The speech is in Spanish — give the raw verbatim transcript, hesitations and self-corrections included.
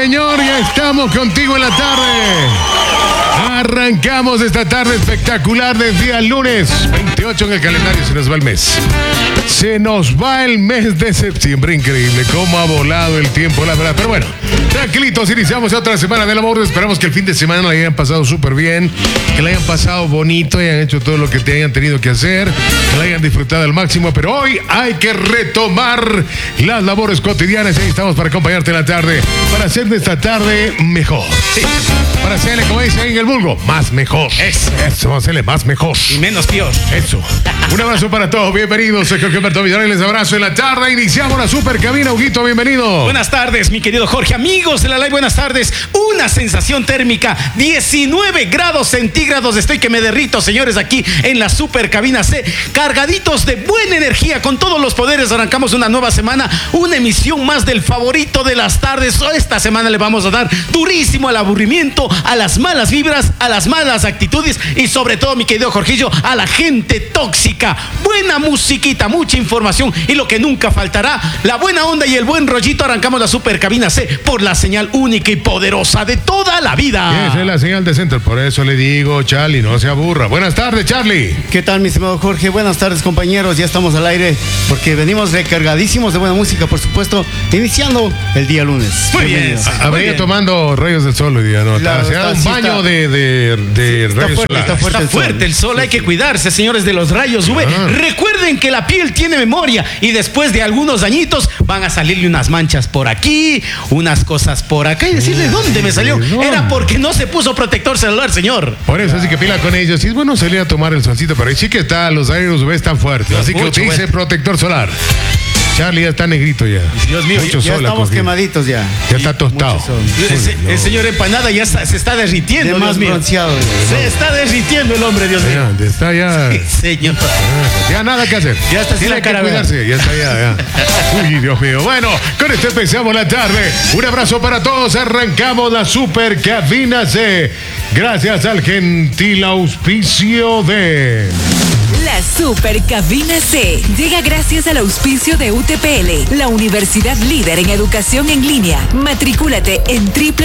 señor, ya estamos contigo en la tarde. Arrancamos esta tarde espectacular del día lunes veintiocho en el calendario. Se nos va el mes. Se nos va el mes de septiembre. Increíble cómo ha volado el tiempo, la verdad. Pero bueno, tranquilitos, iniciamos otra semana del amor. Esperamos que el fin de semana la hayan pasado súper bien, que la hayan pasado bonito y hayan hecho todo lo que te hayan tenido que hacer, que la hayan disfrutado al máximo. Pero hoy hay que retomar las labores cotidianas y ahí estamos para acompañarte en la tarde, para hacer de esta tarde mejor. Sí. Para hacerle, como dicen en el vulgo, más mejor. Eso. Eso, hacerle más mejor. Y menos peor. Eso. Un abrazo para todos, bienvenidos. Soy Jorge Alberto Villarreal, les abrazo en la tarde. Iniciamos la super cabina, Huguito, bienvenido. Buenas tardes, mi querido Jorge. Amigos de la live, buenas tardes. Una sensación térmica, diecinueve grados centígrados. Estoy que me derrito, señores, aquí en la super cabina C. Cargaditos de buena energía, con todos los poderes. Arrancamos una nueva semana, una emisión más del favorito de las tardes. Esta semana le vamos a dar durísimo al aburrimiento, a las malas vibras, a las malas actitudes y sobre todo, mi querido Jorgillo, a la gente tóxica. Buena musiquita, mucha información y lo que nunca faltará, la buena onda y el buen rollito. Arrancamos la super cabina C por la señal única y poderosa de toda la vida. Esa es la señal de Center, por eso le digo, Charlie, no se aburra. Buenas tardes, Charlie. ¿Qué tal, mi estimado Jorge? Buenas tardes, compañeros. Ya estamos al aire porque venimos recargadísimos de buena música, por supuesto, iniciando el día lunes. Muy bien. Habría tomando rayos del sol hoy día, ¿no? Claro, se da un sí baño está, de, de, de sí, rayos fuerte, solares. está fuerte. Está fuerte el sol, hay que cuidarse, señores, de los rayos U V. Ah. Recuerden que la piel tiene memoria y después de algunos añitos van a salirle unas manchas por aquí, unas cosas por acá y decirle dónde me salió. No. Era porque no se puso protector celular, señor. Por eso, así que pila con ellos. Y es bueno salir a tomar el solcito, pero ahí sí que está, los rayos U V están fuertes. Así que Mucho, utilice bueno. protector solar. Charlie ya está negrito ya. Dios mío, Mucho Ya sol ha estamos cogido. quemaditos ya. Ya está tostado. Mucho sol. El, se- el señor Empanada ya está- se está derritiendo, De Dios más mío. bronceado. Se está derritiendo el hombre, Dios mío. Ya, está ya. Sí, señor. Ya nada que hacer. Ya está así Tiene la que cara, cuidarse. Ya está ya, ya. Uy, Dios mío. Bueno, con esto empezamos la tarde. Un abrazo para todos. Arrancamos la super cabina C. Gracias al gentil auspicio de... La Super Cabina C llega gracias al auspicio de U T P L, la universidad líder en educación en línea. Matricúlate en w